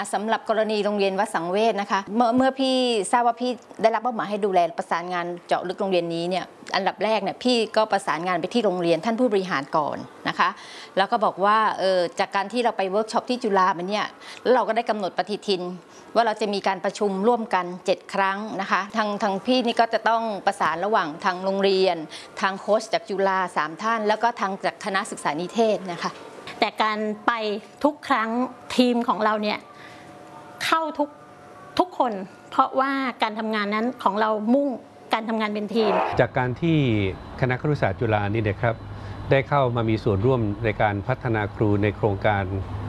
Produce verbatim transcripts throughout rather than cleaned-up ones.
สำหรับกรณีโรงเรียนวัดสังเวชนะคะเมื่อเมื่อพี่ทราบว่าพี่ได้รับมอบหมายให้ดูแลประสานงานเจาะลึกโรงเรียนนี้เนี่ยอันดับแรกเนี่ยพี่ก็ประสานงานไปที่โรงเรียนท่านผู้บริหารก่อนนะคะแล้วก็บอกว่าเออจากการที่เราไปเวิร์กช็อปที่จุฬามันเนี่ยแล้วเราก็ได้กำหนดปฏิทินว่าเราจะมีการประชุมร่วมกันเจ็ดครั้งนะคะทางทางพี่นี่ก็จะต้องประสานระหว่างทางโรงเรียนทางโค้ชจากจุฬาสามท่านแล้วก็ทางจากคณะศึกษานิเทศนะคะแต่การไปทุกครั้งทีมของเราเนี่ยเข้าทุกทุกคนเพราะว่าการทำงานนั้นของเรามุ่งการทำงานเป็นทีมจากการที่คณะครุศาสตร์จุฬานี่นะครับได้เข้ามามีส่วนร่วมในการพัฒนาครูในโครงการ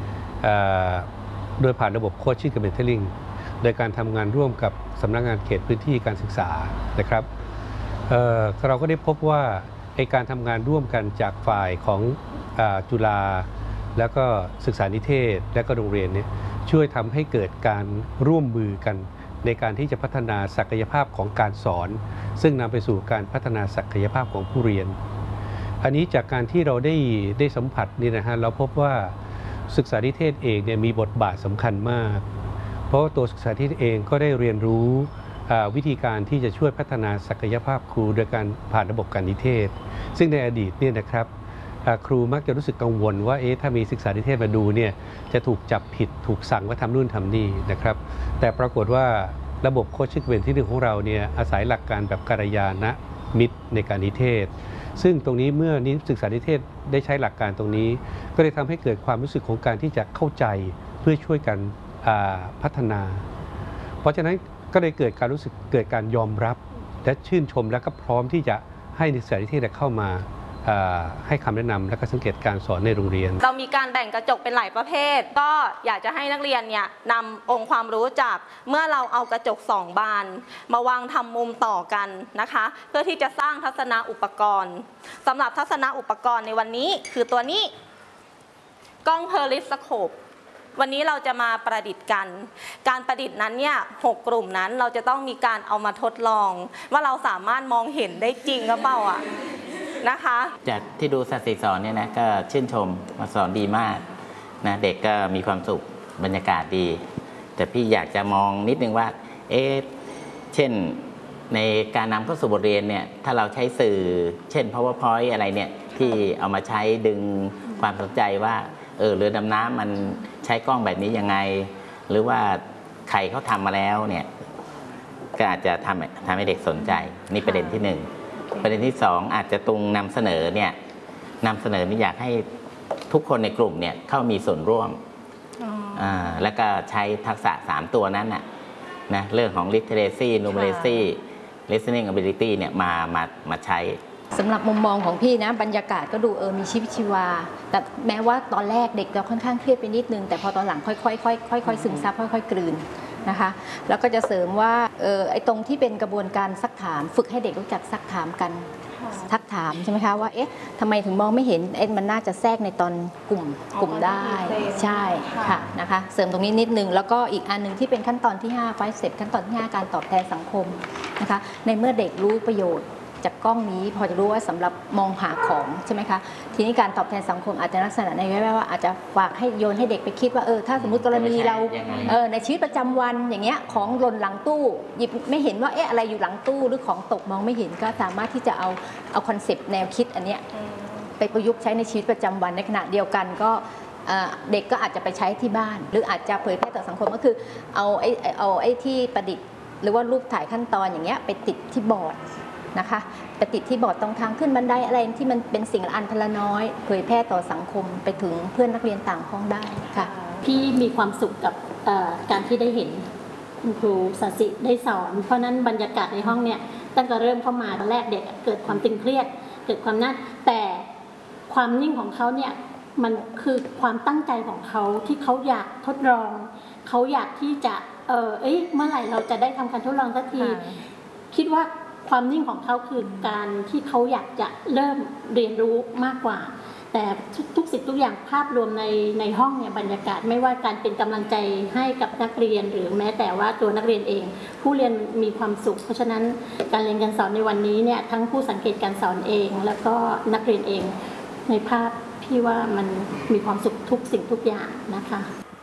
โดยผ่านระบบโคชชิ่งกับเมนเทอร์ลิงโดยการทำงานร่วมกับสำนักงานเขตพื้นที่การศึกษานะครับเเราก็ได้พบว่าในการทำงานร่วมกันจากฝ่ายของจุฬาแล้วก็ศึกษานิเทศและก็โรงเรียนเนี่ยช่วยทำให้เกิดการร่วมมือกันในการที่จะพัฒนาศักยภาพของการสอนซึ่งนำไปสู่การพัฒนาศักยภาพของผู้เรียนอันนี้จากการที่เราได้ได้สัมผัสนี่นะฮะเราพบว่าศึกษานิเทศเองเนี่ยมีบทบาทสำคัญมากเพราะตัวศึกษานิเทศเองก็ได้เรียนรู้วิธีการที่จะช่วยพัฒนาศักยภาพครูโดยการผ่านระบบการนิเทศซึ่งในอดีตเนี่ยนะครับครูมักจะรู้สึกกังวลว่าเอ๊ะถ้ามีศึกษานิเทศมาดูเนี่ยจะถูกจับผิดถูกสั่งว่าทำนู่นทำนี่นะครับแต่ปรากฏว่าระบบโคชชิ่งเป็นที่หนึ่งของเราเนี่ยอาศัยหลักการแบบกัลยาณมิตรในการนิเทศซึ่งตรงนี้เมื่อนิศึกษานิเทศได้ใช้หลักการตรงนี้ก็เลยทำให้เกิดความรู้สึกของการที่จะเข้าใจเพื่อช่วยกันพัฒนาเพราะฉะนั้นก็เลยเกิดการรู้สึกเกิดการยอมรับและชื่นชมและก็พร้อมที่จะให้ศึกษานิเทศเข้ามาให้คำแนะนำและก็สังเกตการสอนในโรงเรียนเรามีการแบ่งกระจกเป็นหลายประเภทก็อยากจะให้นักเรียนเนี่ยนำองค์ความรู้จากเมื่อเราเอากระจกสองบานมาวางทำมุมต่อกันนะคะเพื่อที่จะสร้างทัศนอุปกรณ์สำหรับทัศนอุปกรณ์ในวันนี้คือตัวนี้กล้องเพอริสโคปวันนี้เราจะมาประดิษฐ์กันการประดิษฐ์นั้นเนี่ยหกกลุ่มนั้นเราจะต้องมีการเอามาทดลองว่าเราสามารถมองเห็นได้จริงหรือเปล่าอ่ะนะคะจากที่ดูสัตว์สอนเนี่ยนะก็ชื่นชมมาสอนดีมากนะเด็กก็มีความสุขบรรยากาศดีแต่พี่อยากจะมองนิดนึงว่าเอ๊ะเช่นในการนำเข้าสู่บทเรียนเนี่ยถ้าเราใช้สื่อเช่น PowerPoint อะไรเนี่ยที่เอามาใช้ดึงความสนใจว่าเออเรือดำน้ำมันใช้กล้องแบบนี้ยังไงหรือว่าใครเขาทำมาแล้วเนี่ยก็อาจจะทำทำให้เด็กสนใจนี่ประเด็นที่หนึ่งประเด็นที่สองอาจจะตรงนำเสนอเนี่ยนำเสนอนี่อยากให้ทุกคนในกลุ่มเนี่ยเข้ามีส่วนร่วมอ่าแล้วก็ใช้ทักษะสามตัวนั้นน่ะนะเรื่องของ literacy numeracy listening ability เนี่ยมามามาใช้สำหรับมุมมองของพี่นะบรรยากาศก็ดูเออมีชีวิตชีวาแต่แม้ว่าตอนแรกเด็กเราค่อนข้างเครียดไปนิดนึงแต่พอตอนหลังค่อยๆค่อยๆค่อยๆซึมซับค่อยๆกลืนนะคะแล้วก็จะเสริมว่าเออไอ้ตรงที่เป็นกระบวนการซักถามฝึกให้เด็กรู้จักซักถามกันทักถามใช่ไหมคะว่าเอ๊ะทำไมถึงมองไม่เห็นเอ็นมันน่าจะแทรกในตอนกลุ่มกลุ่มได้ใช่ค่ะนะคะเสริมตรงนี้นิดนึงแล้วก็อีกอันหนึ่งที่เป็นขั้นตอนที่ห้า five step ขั้นตอนที่ห้าการตอบแทนสังคมนะคะในเมื่อเด็กรู้ประโยชน์จากกล้องนี้พอจะรู้ว่าสำหรับมองหาของใช่ไหมคะทีนี้การตอบแทนสังคมอาจจะลักษณะในแง่ว่าอาจจะฝากให้โยนให้เด็กไปคิดว่าเออถ้าสมมติกรณีเราเออในชีวิตประจำวันอย่างเงี้ยของหล่นหลังตู้หยิบไม่เห็นว่าเอ๊ะอะไรอยู่หลังตู้หรือของตกมองไม่เห็นก็สามารถที่จะเอาเอาคอนเซปต์แนวคิดอันเนี้ยไปประยุกต์ใช้ในชีวิตประจำวันในขณะเดียวกันก็เด็กก็อาจจะไปใช้ที่บ้านหรืออาจจะเผยแพร่ต่อสังคมก็คือเอาไอ้เอาไอ้ที่ประดิษฐ์หรือว่ารูปถ่ายขั้นตอนอย่างเงี้ยไปติดที่บอร์ดนะคะไปติดที่บอร์ดตรงทางขึ้นบันไดอะไรที่มันเป็นสิ่งละอันพละน้อยเผยแพร่ต่อสังคมไปถึงเพื่อนนักเรียนต่างห้องได้ค่ะพี่มีความสุขกับการที่ได้เห็นคุณครูศศิได้สอนเพราะนั้นบรรยากาศในห้องเนี่ยตั้งแต่เริ่มเข้ามาตอนแรกเด็กเกิดความตึงเครียดเกิดความน่าแต่ความนิ่งของเขาเนี่ยมันคือความตั้งใจของเขาที่เขาอยากทดลองเขาอยากที่จะเออเอ้ยเมื่อไหร่เราจะได้ทำการทดลองสักทีคิดว่าความนิ่งของเขาคือการที่เขาอยากจะเริ่มเรียนรู้มากกว่าแต่ทุกสิ่งทุกอย่างภาพรวมในในห้องเนี่ยบรรยากาศไม่ว่าการเป็นกำลังใจให้กับนักเรียนหรือแม้แต่ว่าตัวนักเรียนเองผู้เรียนมีความสุขเพราะฉะนั้นการเรียนการสอนในวันนี้เนี่ยทั้งผู้สังเกตการสอนเองแล้วก็นักเรียนเองในภาพพี่ว่ามันมีความสุขทุกสิ่งทุกอย่างนะคะ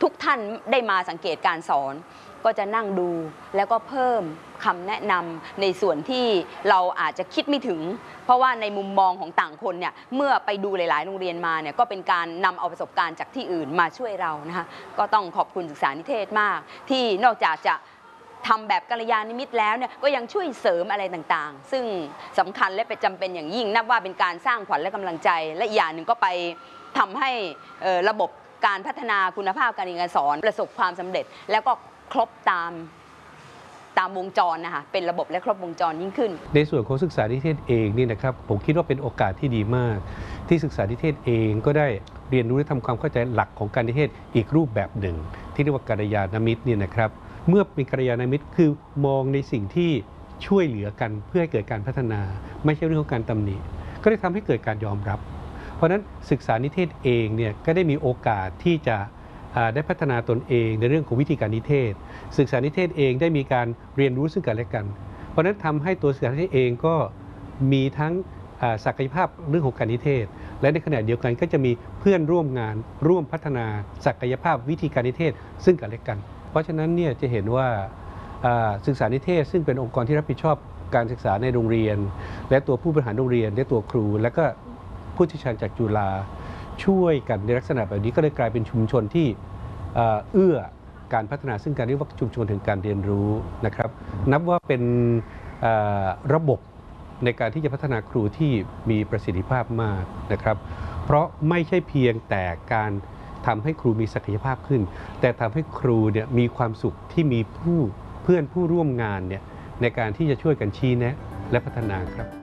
ทุกท่านได้มาสังเกตการสอนก็จะนั่งดูแล้วก็เพิ่มคำแนะนำในส่วนที่เราอาจจะคิดไม่ถึงเพราะว่าในมุมมองของต่างคนเนี่ยเมื่อไปดูหลายๆโรงเรียนมาเนี่ยก็เป็นการนำเอาประสบการณ์จากที่อื่นมาช่วยเรานะคะก็ต้องขอบคุณศึกษานิเทศมากที่นอกจากจะทำแบบกัลยาณมิตรแล้วเนี่ยก็ยังช่วยเสริมอะไรต่างๆซึ่งสำคัญและเป็นจำเป็นอย่างยิ่งนับว่าเป็นการสร้างขวัญและกำลังใจและอีกอย่างหนึ่งก็ไปทำให้ระบบการพัฒนาคุณภาพการเรียนการสอนประสบความสำเร็จแล้วก็ครบตามตามวงจรนะคะเป็นระบบและครบวงจรยิ่งขึ้นในส่วนของศึกษานิเทศเองนี่นะครับผมคิดว่าเป็นโอกาสที่ดีมากที่ศึกษานิเทศเองก็ได้เรียนรู้และทำความเข้าใจหลักของการนิเทศอีกรูปแบบหนึ่งที่เรียกว่ากัลยาณมิตรเนี่ยนะครับเมื่อเป็นกัลยาณมิตรคือมองในสิ่งที่ช่วยเหลือกันเพื่อให้เกิดการพัฒนาไม่ใช่เรื่องของการตำหนิก็ได้ทำให้เกิดการยอมรับเพราะฉะนั้นศึกษานิเทศเองเนี่ยก็ได้มีโอกาสที่จะได้พัฒนาตนเองในเรื่องของวิธีการนิเทศศึกษานิเทศเองได้มีการเรียนรู้ซึ่งกันและกันเพราะฉะนั้นทำให้ตัวศึกษานิเทศเองก็มีทั้งศักยภาพเรื่องของการนิเทศและในขณะเดียวกันก็จะมีเพื่อนร่วมงานร่วมพัฒนาศักยภาพวิธีการนิเทศซึ่งกันและกันเพราะฉะนั้นเนี่ยจะเห็นว่าศึกษานิเทศซึ่งเป็นองค์กรที่รับผิดชอบการศึกษาในโรงเรียนและตัวผู้บริหารโรงเรียนและตัวครูและก็ผู้เชี่ยวชาญจากจุฬาช่วยกันในลักษณะแบบนี้ก็เลยกลายเป็นชุมชนที่เอื้อการพัฒนาซึ่งการเรียกว่าชุมชนถึงการเรียนรู้นะครับนับว่าเป็นระบบในการที่จะพัฒนาครูที่มีประสิทธิภาพมากนะครับเพราะไม่ใช่เพียงแต่การทำให้ครูมีศักยภาพขึ้นแต่ทำให้ครูเนี่ยมีความสุขที่มีผู้เพื่อนผู้ร่วมงานเนี่ยในการที่จะช่วยกันชี้แนะและพัฒนาครับ